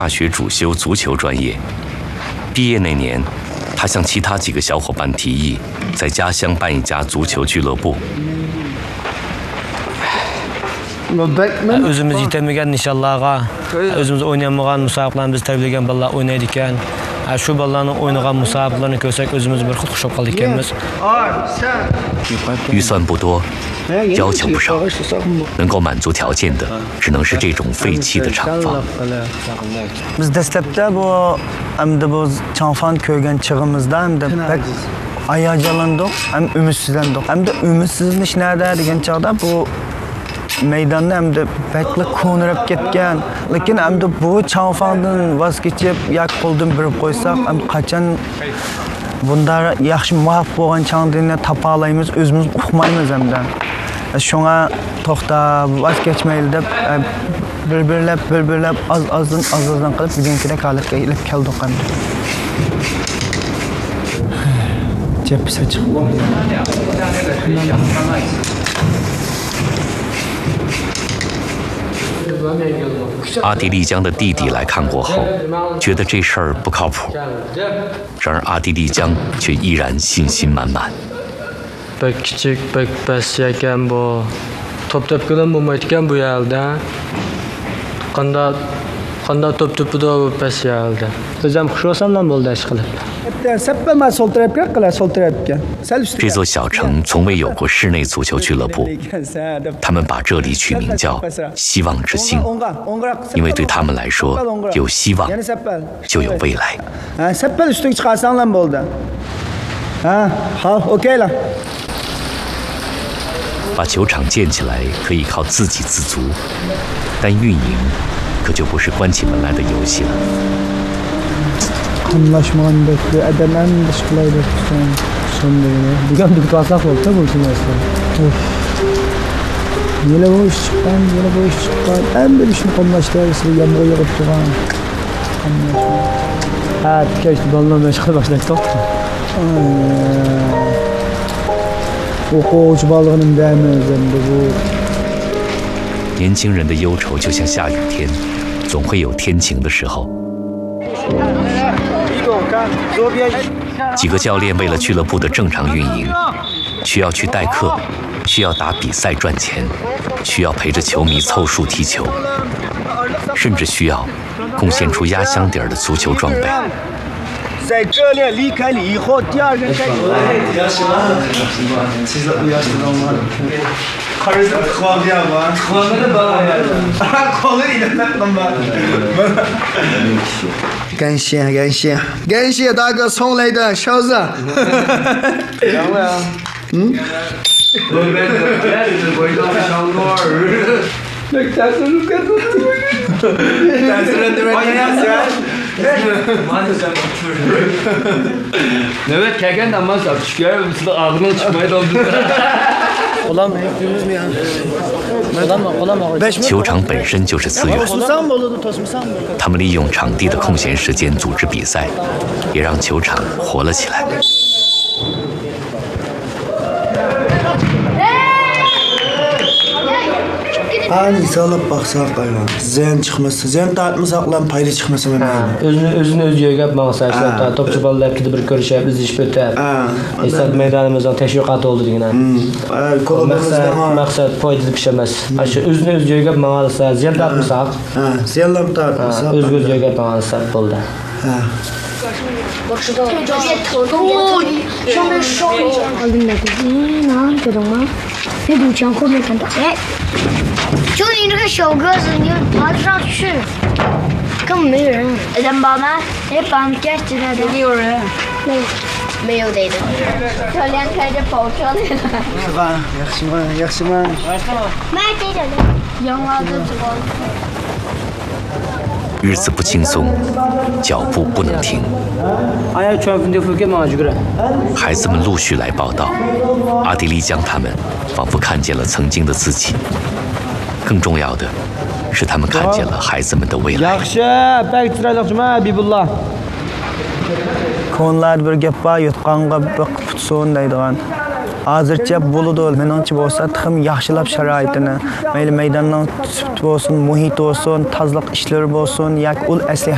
大学主修足球专业。毕业那年，他向其他几个小伙伴提议，在家乡办一家足球俱乐部。 Özümüz yetemigen nişanlarga, özümüz oynayamagan musabaqalarni biz tayyorlagan bolalar oynaydi ekan. Shu bolalarning o'ynagan musabaqalarni ko'rsak o'zimiz bir xushxush qoldik ekanmiz. 预算不多，要求不少，能够满足条件的，只能是这种废弃的厂房。 Biz dastlabda bu hamda bu chanfan ko'rgan chig'imizda hamda pek hayajonlandik, ham umidsizlandik. Hamda umidsiz nerede degan chog'da bu maydonda hamda bekli ko'nirib ketgan. Lekin hamda bu chanfandan voz kechib, yak qo'ldan berib qo'ysak, ham qachon bunda yaxshi muvaffaq bo'lgan changdini topa olamiz, o'zimiz uqmaymiz hamda. Shunga to'xtab, voz kechmayli deb bir-birlab azdan qilib bugunkidek holatga kelib keldik hamda. Cephisi çıktı. 阿迪丽江的弟弟来看过后，觉得这事儿不靠谱。然而阿迪丽江却依然信心满满。 Pek küçük, pek pes ekan bu. Top tepkidan bo'lmaydigan bu yerda. Qanday top tepida bu pes yerda. Biz ham xush bo'lsam bo'ldi ish qilib. 这座小城从未有过室内足球俱乐部，他们把这里取名叫“希望之星”，因为对他们来说，有希望就有未来。把球场建起来可以靠自给自足，但运营可就不是关起门来的游戏了。 Anlaşmağındaki adamın dışkılaydı sonunda. Bugün bir taslak oldu bu mesela. Yine bu iş çıkan. En bir işin konuştuğu yağmur yağıp duran. Ha, keşke balonla meşgul başladık. Okul balığının değmezinde bu. 年轻人的忧愁就像下雨天，总会有天晴的时候。 几个教练为了俱乐部的正常运营，需要去代课，需要打比赛赚钱，需要陪着球迷凑数踢球，甚至需要贡献出压箱底儿的足球装备。 在这里离开你以后，第二个该有。感谢大哥送来的勺子。 Evet, keken ama sapışıyor. Mesela ağzından çıkmaya doldu. 球场本身就是资源，他们利用场地的空闲时间组织比赛，也让球场活了起来。 Hani salıp baksak aylan. Ziyan çıkması, ziyan tartmasak payda çıkması mı? Özünü öz yögep mağsa işte. Topçu balla hep gidip bir görüşüp biz iş bötep. Esad meydanımızdan teşvikat oldu diyene. Maksat payda pişemez. Özünü öz yögep mağsa, ziyan tartmasak. Ziyan tartmasak. Öz yögep mağsa oldu. 我知道，这边头动上面烧一下。能这种吗？别堵墙后面看到。哎，就你这个小个子，你爬得上去，根本没人。人宝呢？哎，绑架起来的。有人。没有的。教练开着跑车来了。是吧？yaxshi吗？买这个的。养了这个。 日子不轻松，脚步不能停。孩子们陆续来报道，阿迪丽江他们仿佛看见了曾经的自己。更重要的是，他们看见了孩子们的未来。 Konular bir gap var, yutqanğa bir qutsun deydigan. Hozircha bo'ladi, meningcha bo'lsa, tixim yaxshilab sharoitini, mayli maydonning sifati bo'lsin, muhit bo'lsin, tozalik ishlari bo'lsin, yoki ul asli